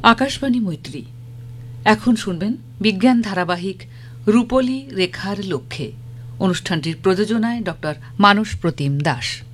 আকাশবাণী মৈত্রী। এখন শুনবেন বিজ্ঞান ধারাবাহিক রূপলী রেখার লক্ষ্যে। অনুষ্ঠানটির প্রযোজনায় ডক্টর মানস প্রতিম দাস।